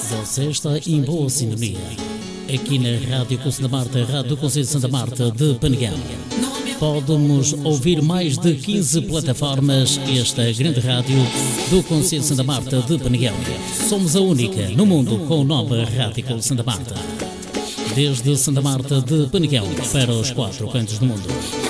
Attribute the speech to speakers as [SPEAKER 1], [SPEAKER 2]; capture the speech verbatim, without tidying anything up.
[SPEAKER 1] Você está em boa sintonia. Aqui na Rádio Conselho da Marta, Rádio do Conselho de Santa Marta de Peneguel. Pode-nos ouvir mais de quinze plataformas. Esta grande rádio do Conselho de Santa Marta de Peneguel. Somos a única no mundo com o nome Rádio Conselho da Marta. Desde Santa Marta de Peneguel para os quatro cantos do mundo.